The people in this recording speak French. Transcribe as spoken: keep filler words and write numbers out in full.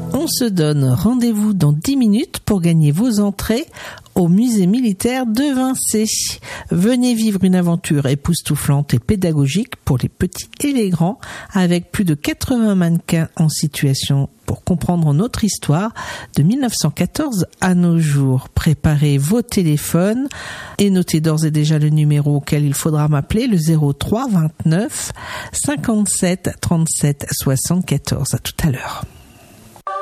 On se donne rendez-vous dans dix minutes pour gagner vos entrées au musée militaire de Vincey. Venez vivre une aventure époustouflante et pédagogique pour les petits et les grands, avec plus de quatre-vingts mannequins en situation pour comprendre notre histoire de mille neuf cent quatorze à nos jours. Préparez vos téléphones et notez d'ores et déjà le numéro auquel il faudra m'appeler, le zéro trois vingt-neuf cinquante-sept trente-sept soixante-quatorze. À tout à l'heure.